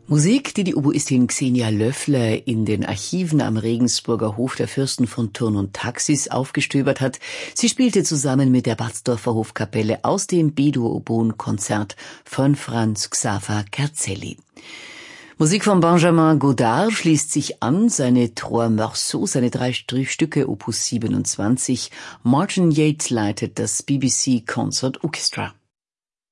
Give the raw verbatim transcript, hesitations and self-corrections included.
Musik, die die Oboistin Xenia Löffler in den Archiven am Regensburger Hof der Fürsten von Thurn und Taxis aufgestöbert hat. Sie spielte zusammen mit der Batzdorfer Hofkapelle aus dem B-Dur-Oboen-Konzert von Franz Xaver Kerzelli. Musik von Benjamin Godard schließt sich an, seine Trois Morceaux, seine drei Stücke Opus siebenundzwanzig. Martin Yates leitet das B B C Concert Orchestra.